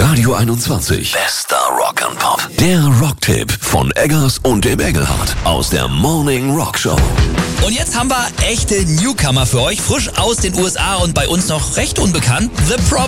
Radio 21. Bester Rock and Pop. Der Rocktipp von Eggers und dem Engelhardt aus der Morning Rock Show. Und jetzt haben wir echte Newcomer für euch, frisch aus den USA und bei uns noch recht unbekannt. The Problem.